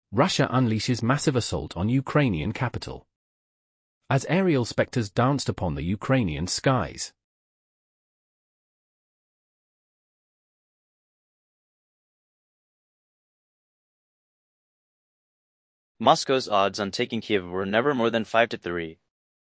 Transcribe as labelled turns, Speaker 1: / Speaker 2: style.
Speaker 1: Russia unleashes massive assault on Ukrainian capital. As aerial specters danced upon the Ukrainian skies.
Speaker 2: Moscow's odds on taking Kiev were never more than 5-3.